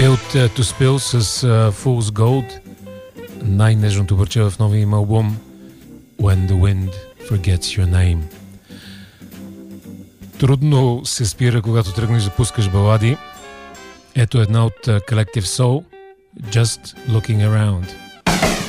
от To Spill с Fool's Gold, най-нежното парче в новия им албум When the Wind Forgets Your Name. Трудно се спира, когато тръгнеш да пускаш балади. Ето една от Collective Soul, Just Looking Around.